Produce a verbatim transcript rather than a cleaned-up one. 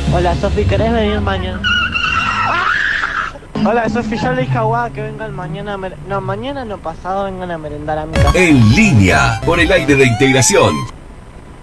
Hola Sofi, ¿querés venir mañana? Hola Sofi, ya le dije a Guada que vengan mañana a mer... No, mañana no, pasado vengan a merendar a mi casa. En línea, por el aire de integración.